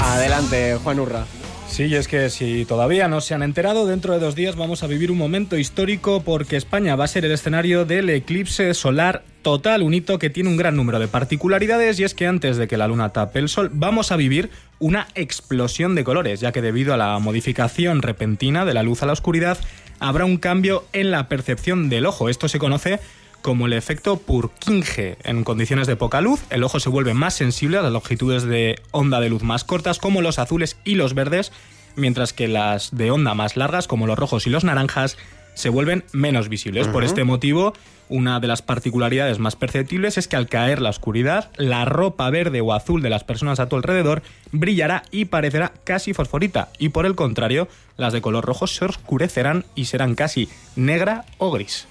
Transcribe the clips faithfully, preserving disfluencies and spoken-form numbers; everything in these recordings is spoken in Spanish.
Adelante, Juan Urra. Sí, y es que si todavía no se han enterado, dentro de dos días vamos a vivir un momento histórico porque España va a ser el escenario del eclipse solar total, un hito que tiene un gran número de particularidades, y es que antes de que la luna tape el sol vamos a vivir una explosión de colores, ya que debido a la modificación repentina de la luz a la oscuridad habrá un cambio en la percepción del ojo. Esto se conoce como el efecto Purkinje. En condiciones de poca luz, el ojo se vuelve más sensible a las longitudes de onda de luz más cortas, como los azules y los verdes, mientras que las de onda más largas, como los rojos y los naranjas, se vuelven menos visibles. Uh-huh. Por este motivo, una de las particularidades más perceptibles es que al caer la oscuridad, la ropa verde o azul de las personas a tu alrededor brillará y parecerá casi fosforita, y por el contrario, las de color rojo se oscurecerán y serán casi negra o gris.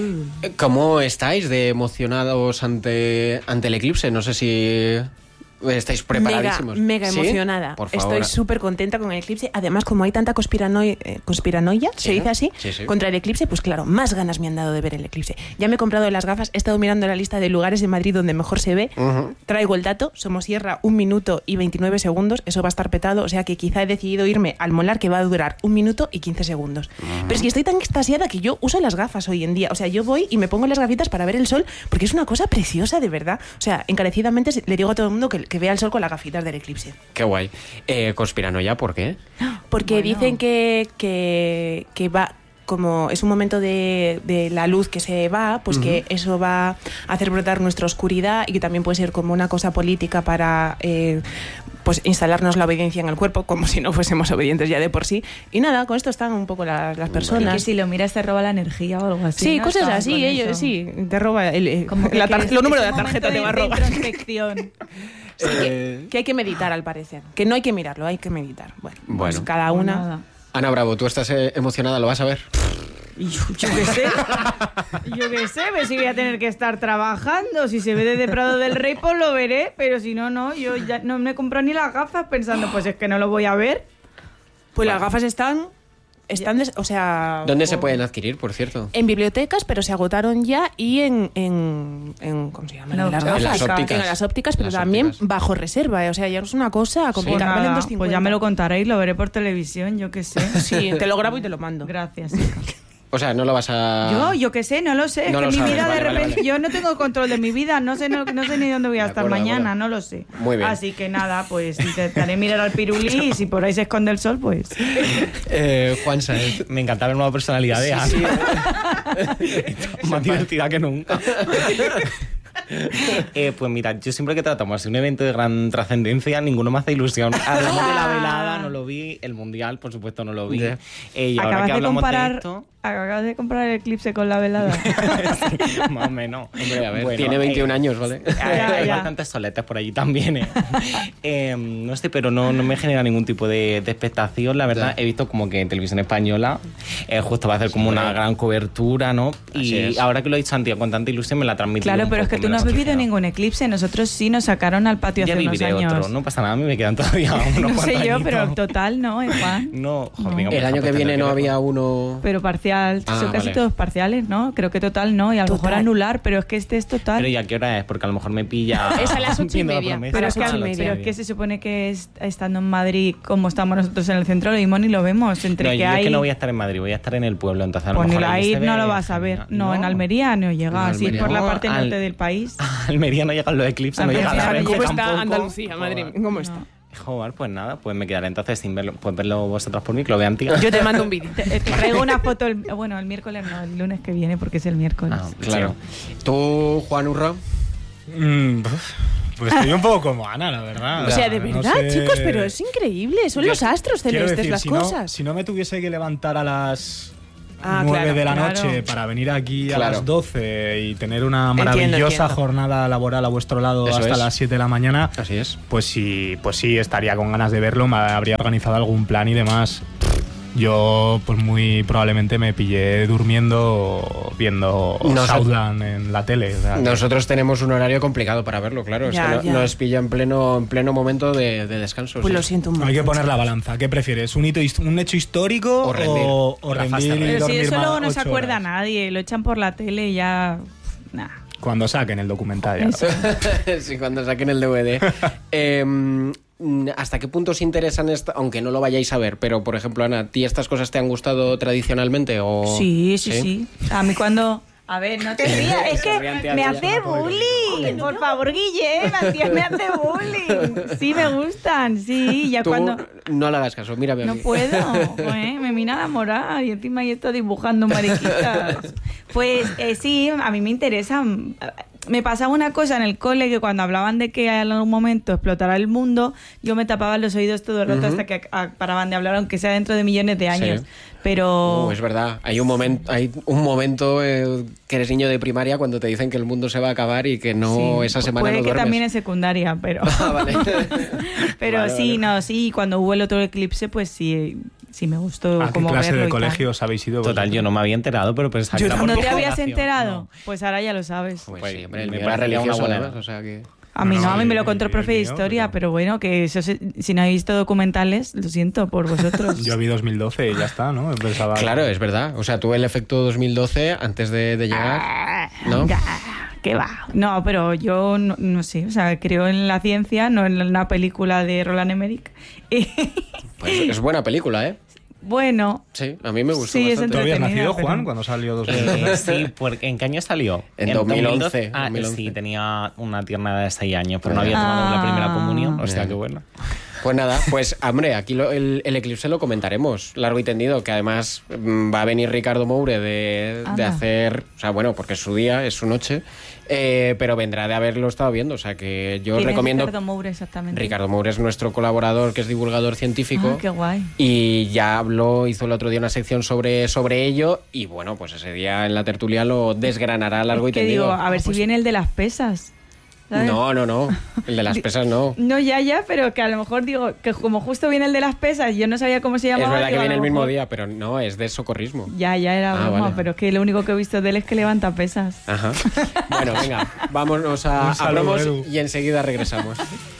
¿Cómo estáis de emocionados ante, ante el eclipse? No sé si estáis preparadísimos. Mega, mega ¿Sí? emocionada. Por favor. Estoy súper contenta con el eclipse. Además, como hay tanta conspiranoia, eh, conspiranoia ¿Sí? se dice así, sí, sí. contra el eclipse, pues claro, más ganas me han dado de ver el eclipse. Ya me he comprado las gafas, he estado mirando la lista de lugares en Madrid donde mejor se ve. Uh-huh. Traigo el dato, Somosierra, un minuto y veintinueve segundos, eso va a estar petado, o sea que quizá he decidido irme al Molar, que va a durar un minuto y quince segundos. Uh-huh. Pero es que estoy tan extasiada que yo uso las gafas hoy en día. O sea, yo voy y me pongo las gafitas para ver el sol, porque es una cosa preciosa, de verdad. O sea, encarecidamente le digo a todo el mundo que, que vea el sol con la gafita del eclipse. Qué guay. Eh, ¿Conspiranoia por qué? Porque bueno. dicen que, que, que va, como es un momento de, de la luz que se va, pues uh-huh. que eso va a hacer brotar nuestra oscuridad, y que también puede ser como una cosa política para eh, pues instalarnos la obediencia en el cuerpo, como si no fuésemos obedientes ya de por sí. Y nada, con esto están un poco las, las personas. Bueno, que si lo miras te roba la energía o algo así. Sí, ¿no? cosas Estaban así, ellos sí, te roba el, como que la tar- que los números es de la tarjeta de, te va a de robar. introspección. Sí, que, que hay que meditar, al parecer. Que no hay que mirarlo, hay que meditar. Bueno, bueno. Pues cada una. Nada. Ana Bravo, ¿tú estás eh, emocionada? ¿Lo vas a ver? Yo, yo qué sé, yo qué sé, pues si voy a tener que estar trabajando. Si se ve desde Prado del Rey, pues lo veré, pero si no, no, yo ya no me compro ni las gafas pensando, pues es que no lo voy a ver. Pues vale. Las gafas están, están des, o sea... ¿Dónde o, se pueden adquirir, por cierto? En bibliotecas, pero se agotaron ya, y en, en, en ¿cómo se llama? No, en las gafas. En las ópticas. En las ópticas, pero las también ópticas. bajo reserva, o sea, ya es una cosa Pues, complicada. nada, Valen pues ya me lo contaréis, lo veré por televisión, yo qué sé. Sí, te lo grabo y te lo mando. Gracias. O sea, no lo vas a... Yo, yo qué sé, no lo sé. No es lo que mi sabes, vida vale, de vale, repente... vale. Yo no tengo control de mi vida, no sé, no, no sé ni dónde voy a De estar acuerdo, de mañana, acuerdo. no lo sé. Muy bien. Así que nada, pues intentaré mirar al pirulí, y si por ahí se esconde el sol, pues... Eh, Juan Saez. Me encanta la nueva personalidad de Ana. Sí, sí. Más divertida que nunca. eh, pues mira, yo siempre que tratamos de un evento de gran trascendencia, ninguno me hace ilusión. Hablamos de la velada, no lo vi. El mundial, por supuesto, no lo vi. Yeah. Eh, y ahora Acabas que de hablamos comparar... de esto... Acabas de comparar el eclipse con la velada. Sí, más o menos. Hombre, a ver, Bueno, tiene veintiún eh, años, ¿vale? Hay, Ya, hay ya. bastantes soletes por allí también, ¿eh? eh, no sé, pero no, no me genera ningún tipo de, de expectación, la verdad. Ya. He visto como que en Televisión Española eh, justo va a hacer como Sí, una bueno. gran cobertura, ¿no? Así Y es. ahora que lo ha dicho Santiago con tanta ilusión, me la ha transmitido. Claro, un pero es poco, que tú me no la has ha vivido transmitido. ningún eclipse. Nosotros sí nos sacaron al patio Ya hace unos viviré años. otro, no pasa nada, a mí me quedan todavía unos No sé cuantos yo, añitos. pero total no, ¿eh, Juan? No, joder, No. venga, El pues, año que pues, viene tendré no que había verlo. uno... Pero parcial, Ah, son casi vale. todos parciales, ¿no? Creo que total no, y a lo Total. mejor anular, pero es que este es total. Pero ¿y a qué hora es? Porque a lo mejor me pilla... Es a las ocho y viendo la media. promesa. Pero a es, las que, ocho y al- media. pero es que se supone que es, estando en Madrid, como estamos nosotros en el centro, lo mismo ni lo vemos. Entre No, que yo hay... es que no voy a estar en Madrid, voy a estar en el pueblo, entonces a lo Pues ni mejor la allí ir se no ve lo vas a ver. genial. No, en Almería no llega. En Así Almería. por la No, parte al- norte del país. A Almería no llegan los eclipses, no Almería llega la no Renfe llega. ¿Cómo está tampoco. Andalucía, madre mía? ¿Cómo está? Joder, pues nada, pues me quedaré entonces sin verlo. Pues verlo vosotros por mí, que lo vean, tío. Yo te mando un vídeo. Te, te traigo una foto, el, bueno, el miércoles no, el lunes que viene, porque es el miércoles. Ah, Claro. ¿Tú, Juan Urra? Mm, pues estoy un poco como Ana, la verdad. O sea, de No verdad, sé- chicos, pero es increíble. Son Yo los astros quiero celestes decir, las si cosas. No, si no me tuviese que levantar a las Ah, nueve claro, de la claro. noche para venir aquí a Claro. las doce y tener una Entiendo, maravillosa entiendo. jornada laboral a vuestro lado Eso hasta es. las siete de la mañana, Así es. pues sí, pues sí, estaría con ganas de verlo, me habría organizado algún plan y demás. Yo, pues muy probablemente me pillé durmiendo viendo Nos- Southland en la tele. O sea, que- Nosotros tenemos un horario complicado para verlo, claro. Es Ya, que no- ya. nos pilla en pleno, en pleno momento de, de descanso. Pues sí. lo siento un montón. Hay que poner la balanza. ¿Qué prefieres? ¿Un hito, hist- un hecho histórico O rendir. o, o La rendir fasta y rendir. Pero si dormir eso más luego no se ocho acuerda horas? nadie, lo echan por la tele y ya... Nah. Cuando saquen el documental. Ya lo- Sí, cuando saquen el D V D. Eh, ¿hasta qué punto os interesan, esta, aunque no lo vayáis a ver? Pero, por ejemplo, Ana, ¿a ti estas cosas te han gustado tradicionalmente? O... Sí, sí, sí, sí. A mí cuando... A ver, no te rías, es que me hace bullying. Por favor, Guille, Matías me hace bullying. Sí, me gustan, sí. Ya Tú cuando... no le hagas caso, mírame a No mí. puedo, ¿eh? Me mira la moral y encima yo estoy dibujando mariquitas. Pues eh, sí, a mí me interesa. Me pasaba una cosa en el cole que cuando hablaban de que en algún momento explotará el mundo, yo me tapaba los oídos todo el rato uh-huh. hasta que a, a, paraban de hablar, aunque sea dentro de millones de años. Sí. Pero... Uh, es verdad, hay un momento, hay un momento eh, que eres niño de primaria cuando te dicen que el mundo se va a acabar y que no sí. esa semana Puede no que duermes. también en secundaria, pero... Ah, vale. pero vale, sí, vale. no, sí, cuando hubo el otro eclipse, pues sí... Sí, me gustó ¿A qué como clase verlo de y colegios tal. habéis ido? Total, yo no me había enterado, pero pensaba que era por ¿No te habías divulgación. enterado? No. Pues ahora ya lo sabes. Pues Pues sí, hombre, el me mío era parecía una religioso buena además, edad. o sea que... A mí No, no, no, a mí me lo el- contó el profe de el mío, historia, pero- pero bueno, que eso se- si no habéis visto documentales, lo siento por vosotros. Yo vi dos mil doce y ya está, ¿no? Pensaba... Claro, es verdad. O sea, tú el efecto dos mil doce, antes de, de llegar, ¿no? Ya, ¿qué va? No, pero yo no, no sé, o sea, creo en la ciencia, no en una película de Roland Emmerich. Y, Pues es buena película, ¿eh? bueno, Sí, a mí me gustó Sí, es bastante. ¿Tú habías entretenida, nacido, pero- Juan, cuando salió dos mil Eh, doce? sí, porque ¿en qué año salió? En dos mil once, dos mil doce. Ah, dos mil once. sí, tenía una tierna edad de seis años, pero no había tomado la Ah. primera comunión, o sea Bien. que bueno. Pues nada, pues hombre, aquí lo- el, el eclipse lo comentaremos largo y tendido, que además mm, va a venir Ricardo Moure de, de Anda. hacer, o sea, bueno, porque es su día, es su noche, eh, pero vendrá de haberlo estado viendo, o sea que yo os ¿quién es recomiendo... Ricardo Moure exactamente? Ricardo Moure es nuestro colaborador, que es divulgador científico. Ah, qué guay. Y ya habló, hizo el otro día una sección sobre, sobre ello y bueno, pues ese día en la tertulia lo desgranará largo y Es que tendido. digo, a ver si viene el de las pesas. ¿sabes? No, no, no, el de las pesas no. No, ya, ya, pero que a lo mejor digo que como justo viene el de las pesas y yo no sabía cómo se Es llamaba. verdad que digo, a viene lo el mismo mejor- día, pero no, es de socorrismo. Ya, ya era Ah, broma, vale. pero es que lo único que he visto de él es que levanta pesas. Ajá. Bueno, venga, vámonos a, Un a saludo, promos Edu. y enseguida regresamos.